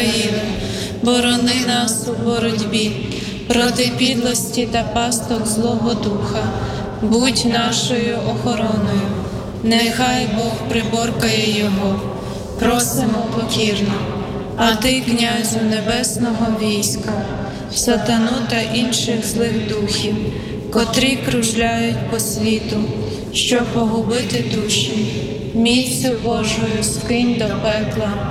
України, борони нас у боротьбі проти підлості та пасток Злого Духа. Будь нашою охороною, нехай Бог приборкає його. Просимо покірно. А ти, князю небесного війська, сатану та інших злих духів, котрі кружляють по світу, щоб погубити душі, міцю Божою скинь до пекла